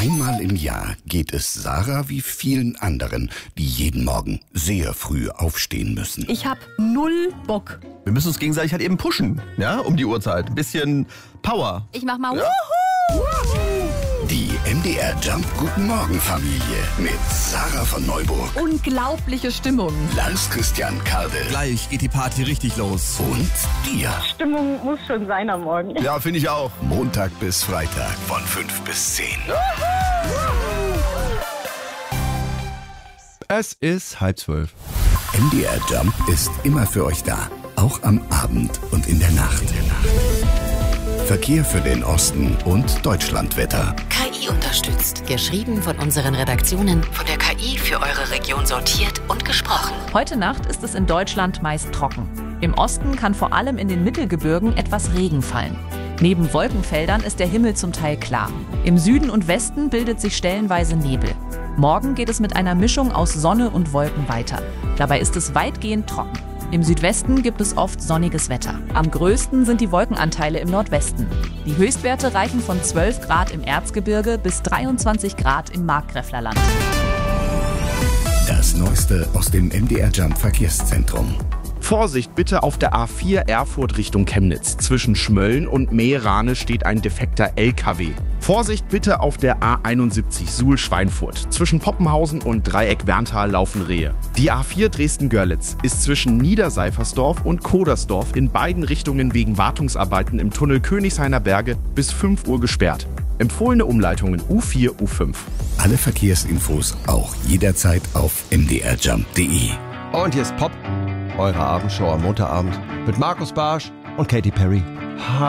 Einmal im Jahr geht es Sarah wie vielen anderen, die jeden Morgen sehr früh aufstehen müssen. Ich hab 0 Bock. Wir müssen uns gegenseitig halt eben pushen, ja, um die Uhrzeit. Ein bisschen Power. Ich mach mal Die MDR Jump Guten Morgen Familie mit Sarah von Neuburg, Unglaubliche Stimmung. Lars Christian Kardel Gleich geht die Party richtig los. und dir. Stimmung muss schon sein am Morgen. Ja, finde ich auch. Montag bis Freitag von 5 bis 10. Es ist 11:30. MDR Jump ist immer für euch da, auch am Abend und in der Nacht. Verkehr für den Osten und Deutschlandwetter. KI unterstützt. Geschrieben von unseren Redaktionen, von der KI für eure Region sortiert und gesprochen. Heute Nacht ist es in Deutschland meist trocken. Im Osten kann vor allem in den Mittelgebirgen etwas Regen fallen. Neben Wolkenfeldern ist der Himmel zum Teil klar. Im Süden und Westen bildet sich stellenweise Nebel. Morgen geht es mit einer Mischung aus Sonne und Wolken weiter. Dabei ist es weitgehend trocken. Im Südwesten gibt es oft sonniges Wetter. Am größten sind die Wolkenanteile im Nordwesten. Die Höchstwerte reichen von 12 Grad im Erzgebirge bis 23 Grad im Markgräflerland. Das Neueste aus dem MDR Jump Verkehrszentrum. Vorsicht bitte auf der A4 Erfurt Richtung Chemnitz. Zwischen Schmölln und Meerane steht ein defekter LKW. Vorsicht bitte auf der A71 Suhl-Schweinfurt. Zwischen Poppenhausen und Dreieck Werntal laufen Rehe. Die A4 Dresden-Görlitz ist zwischen Niederseifersdorf und Kodersdorf in beiden Richtungen wegen Wartungsarbeiten im Tunnel Königshainer Berge bis 5 Uhr gesperrt. Empfohlene Umleitungen U4, U5. Alle Verkehrsinfos auch jederzeit auf mdrjump.de. Und hier ist Pop, eure Abendshow am Montagabend mit Markus Barsch und Katy Perry.